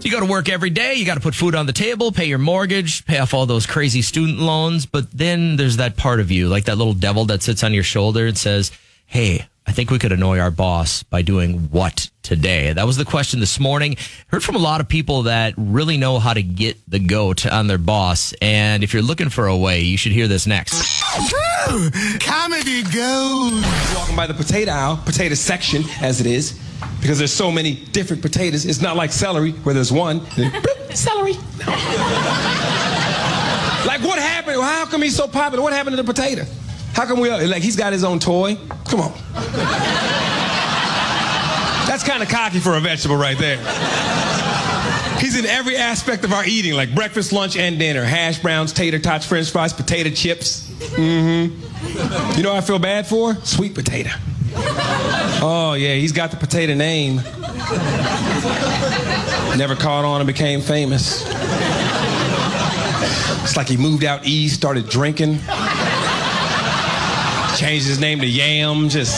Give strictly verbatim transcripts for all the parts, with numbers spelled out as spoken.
You go to work every day, you got to put food on the table, pay your mortgage, pay off all those crazy student loans. But then there's that part of you, like that little devil that sits on your shoulder and says, hey, I think we could annoy our boss by doing what today? That was the question this morning. Heard from a lot of people that really know how to get the goat on their boss. And if you're looking for a way, you should hear this next. Woo! Comedy goes. Walking by the potato aisle, potato section as it is, because there's so many different potatoes. It's not like celery where there's one. Bloop, celery. No. Like what happened? How come he's so popular? What happened to the potato? How come we are, like he's got his own toy? Come on. That's kind of cocky for a vegetable right there. He's in every aspect of our eating, like breakfast, lunch, and dinner. Hash browns, tater tots, french fries, potato chips. Mm-hmm. You know what I feel bad for? Sweet potato. Oh, yeah, he's got the potato name. Never caught on and became famous. It's like he moved out east, started drinking. Changed his name to Yam, just...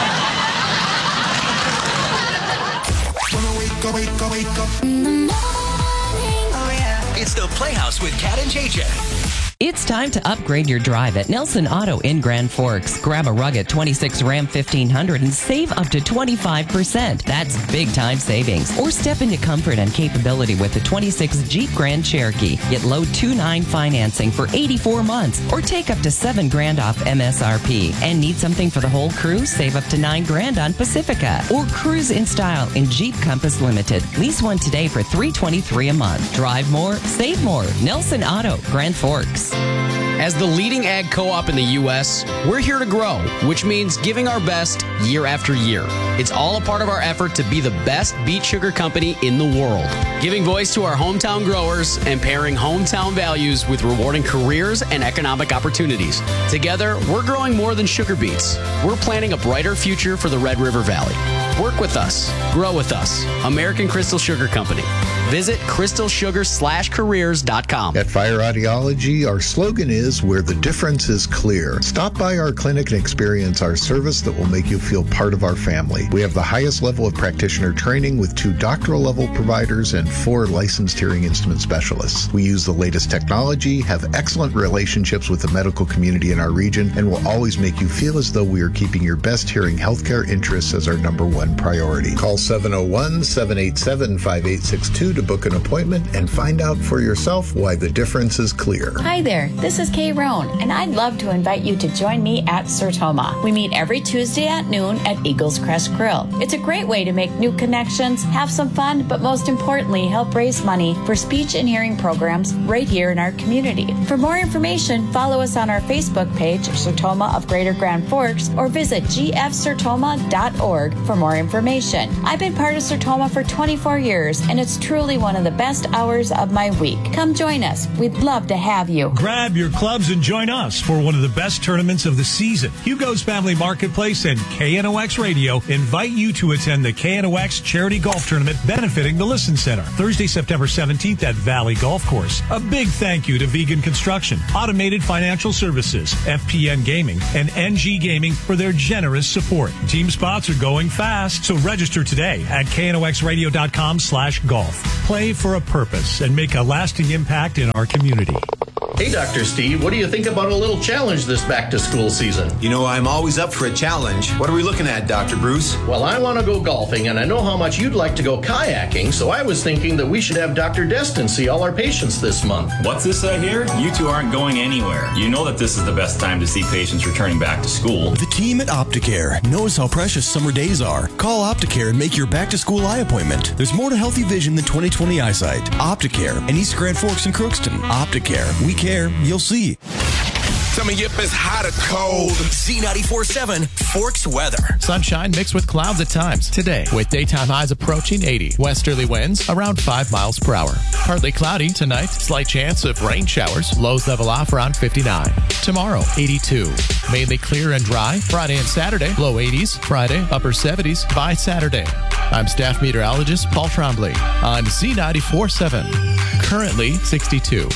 It's the Playhouse with Kat and J J. It's time to upgrade your drive at Nelson Auto in Grand Forks. Grab a rugged twenty-six Ram fifteen hundred and save up to twenty-five percent. That's big time savings. Or step into comfort and capability with the twenty-six Jeep Grand Cherokee. Get low two point nine financing for eighty-four months or take up to seven grand off M S R P. And need something for the whole crew? Save up to nine grand on Pacifica. Or cruise in style in Jeep Compass Limited. Lease one today for three hundred twenty-three dollars a month. Drive more, save more. Nelson Auto, Grand Forks. As the leading ag co-op in the U S, we're here to grow, which means giving our best year after year. It's all a part of our effort to be the best beet sugar company in the world, giving voice to our hometown growers and pairing hometown values with rewarding careers and economic opportunities. Together, we're growing more than sugar beets. We're planning a brighter future for the Red River Valley. Work with us. Grow with us. American Crystal Sugar Company. Visit crystal sugar slash careers dot com. At Fire Audiology, our slogan is where the difference is clear. Stop by our clinic and experience our service that will make you feel part of our family. We have the highest level of practitioner training with two doctoral level providers and four licensed hearing instrument specialists. We use the latest technology, have excellent relationships with the medical community in our region, and will always make you feel as though we are keeping your best hearing healthcare interests as our number one priority. Call seven oh one, seven eight seven, five eight six two to book an appointment and find out for yourself why the difference is clear. Hi there, this is Kay Roan, and I'd love to invite you to join me at Sertoma. We meet every Tuesday at noon at Eagles Crest Grill. It's a great way to make new connections, have some fun, but most importantly, help raise money for speech and hearing programs right here in our community. For more information, follow us on our Facebook page, Sertoma of Greater Grand Forks, or visit g f sertoma dot org for more information. I've been part of Sertoma for twenty-four years, and it's truly one of the best hours of my week. Come join us. We'd love to have you. Grab your clubs and join us for one of the best tournaments of the season. Hugo's Family Marketplace and K N O X Radio invite you to attend the K N O X Charity Golf Tournament benefiting the Listen Center, Thursday, September seventeenth at Valley Golf Course. A big thank you to Vegan Construction, Automated Financial Services, F P N Gaming, and N G Gaming for their generous support. Team spots are going fast, so register today at K N O X radio dot com slash golf. Play for a purpose and make a lasting impact in our community. Hey, Doctor Steve, what do you think about a little challenge this back-to-school season? You know, I'm always up for a challenge. What are we looking at, Doctor Bruce? Well, I want to go golfing, and I know how much you'd like to go kayaking, so I was thinking that we should have Doctor Destin see all our patients this month. What's this I hear? You two aren't going anywhere. You know that this is the best time to see patients returning back to school. The team at Opticare knows how precious summer days are. Call Opticare and make your back-to-school eye appointment. There's more to healthy vision than twenty twenty eyesight. Opticare in East Grand Forks and Crookston. Opticare. We care. You'll see. Tell me if it's hot or cold. Z ninety-four point seven Forks weather. Sunshine mixed with clouds at times today, with daytime highs approaching eighty. Westerly winds around five miles per hour. Partly cloudy tonight, slight chance of rain showers. Lows level off around fifty-nine. Tomorrow, eighty-two. Mainly clear and dry. Friday and Saturday, low eighties. Friday, upper seventies by Saturday. I'm staff meteorologist Paul Trombley on Z ninety-four point seven. Currently sixty-two.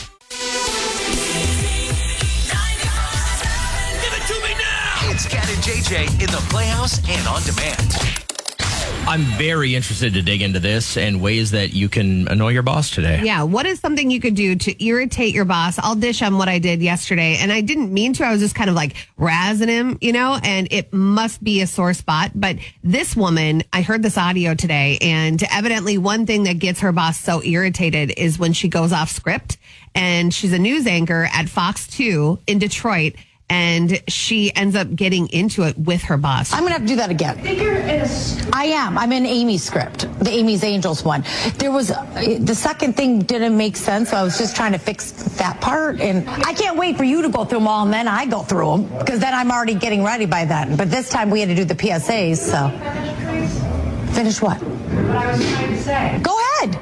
It's Kat and J J in the Playhouse and on demand. I'm very interested to dig into this and ways that you can annoy your boss today. Yeah, what is something you could do to irritate your boss? I'll dish on what I did yesterday, and I didn't mean to. I was just kind of like razzing him, you know, and it must be a sore spot. But this woman, I heard this audio today, and evidently one thing that gets her boss so irritated is when she goes off script, and she's a news anchor at Fox two in Detroit, and she ends up getting into it with her boss. I'm going to have to do that again. I think you're in a... I am. I'm in Amy's script, the Amy's Angels one. There was, uh, the second thing didn't make sense, so I was just trying to fix that part. And I can't wait for you to go through them all, and then I go through them, because then I'm already getting ready by then. But this time we had to do the P S As, so. Finish what? What I was trying to say. Go ahead.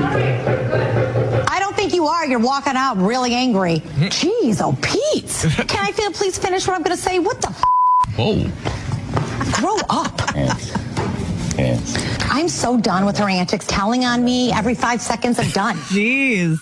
I don't think you are. You're walking out really angry. Jeez, oh, Pete. Can I feel, please finish what I'm going to say? What the f? Whoa. Grow up. Yes. Yes. I'm so done with her antics, telling on me every five seconds. I'm done. Jeez.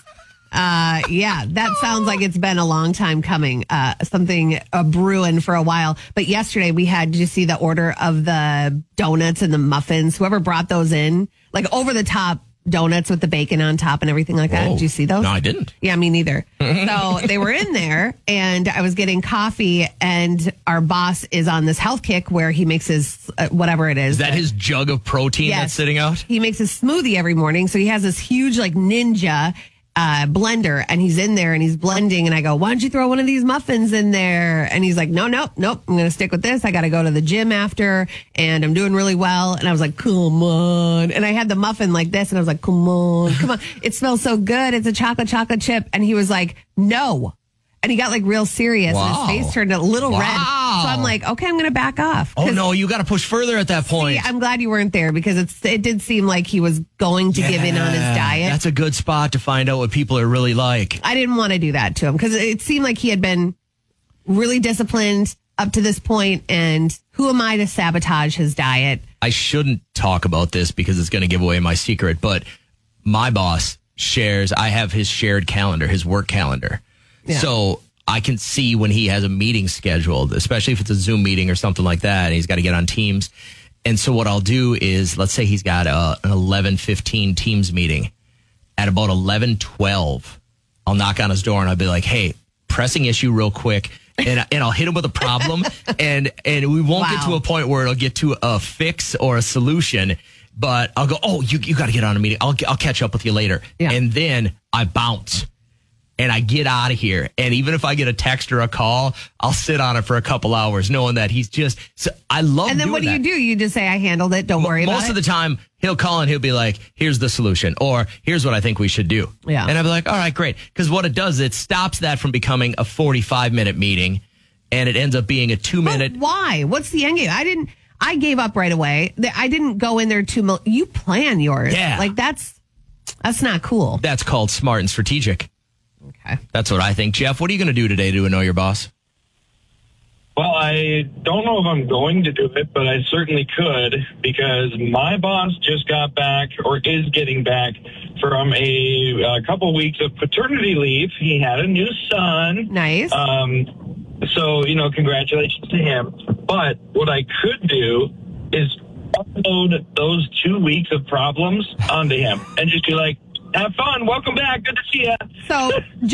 Uh, yeah, that sounds like it's been a long time coming. Uh, something uh, brewing for a while. But yesterday we had, did you see the order of the donuts and the muffins? Whoever brought those in, like over the top donuts with the bacon on top and everything like that. Whoa. Did you see those? No, I didn't. Yeah, me neither. So they were in there, and I was getting coffee, and our boss is on this health kick where he makes his, uh, whatever it is. Is that his jug of protein Yes. that's sitting out? He makes his smoothie every morning. So he has this huge, like, ninja uh, blender, and he's in there and he's blending. And I go, why don't you throw one of these muffins in there? And he's like, no, no, nope. I'm going to stick with this. I got to go to the gym after, and I'm doing really well. And I was like, come on. And I had the muffin like this, and I was like, come on, come on. It smells so good. It's a chocolate chocolate chip. And he was like, no. And he got like real serious, Wow. and his face turned a little Wow. red. So I'm like, okay, I'm going to back off. Oh, no, you got to push further at that point. See, I'm glad you weren't there, because it's it did seem like he was going to give in on his diet. That's a good spot to find out what people are really like. I didn't want to do that to him, because it seemed like he had been really disciplined up to this point, and who am I to sabotage his diet? I shouldn't talk about this because it's going to give away my secret, but my boss shares, I have his shared calendar, his work calendar. Yeah. So I can see when he has a meeting scheduled, especially if it's a Zoom meeting or something like that, and he's got to get on Teams. And so what I'll do is, let's say he's got a, an eleven fifteen Teams meeting. At about eleven twelve, I'll knock on his door and I'll be like, hey, pressing issue real quick. And, and I'll hit him with a problem, and, and we won't Wow. get to a point where it'll get to a fix or a solution. But I'll go, oh, you you got to get on a meeting. I'll I'll catch up with you later. Yeah. And then I bounce. And I get out of here. And even if I get a text or a call, I'll sit on it for a couple hours knowing that he's just, so I love And then doing what do that. you do? You just say, I handled it. Don't worry about it. Most of the time, he'll call and he'll be like, here's the solution, or here's what I think we should do. Yeah. And I'll be like, all right, great. Because what it does, it stops that from becoming a forty-five minute meeting, and it ends up being a two minute. But why? What's the end game? I didn't, I gave up right away. I didn't go in there to, mil- you plan yours. Yeah. Like that's, that's not cool. That's called smart and strategic. Okay. That's what I think. Jeff, what are you going to do today to annoy your boss? Well, I don't know if I'm going to do it, but I certainly could, because my boss just got back, or is getting back, from a, a couple weeks of paternity leave. He had a new son. Nice. Um, so, you know, congratulations to him. But what I could do is upload those two weeks of problems onto him and just be like, have fun. Welcome back. Good to see you. So